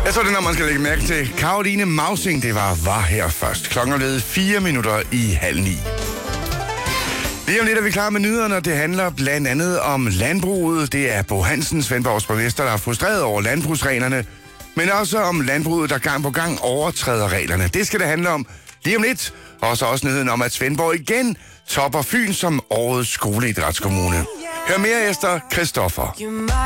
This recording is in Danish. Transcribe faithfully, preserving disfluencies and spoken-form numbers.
Jeg tror, det er, når man skal lægge mærke til. Caroline Mausing, det var, var her først. Klokken er blevet fire minutter i halv ni. Lige om lidt er vi klar med nyhederne, og det handler blandt andet om landbruget. Det er Bo Hansen, Svendborgs borgmester, der er frustreret over landbrugsreglerne, men også om landbruget, der gang på gang overtræder reglerne. Det skal det handle om lige om lidt. Og så også nyheden om, at Svendborg igen topper Fyn som årets skoleidrætskommune. Hør mere efter Christoffer.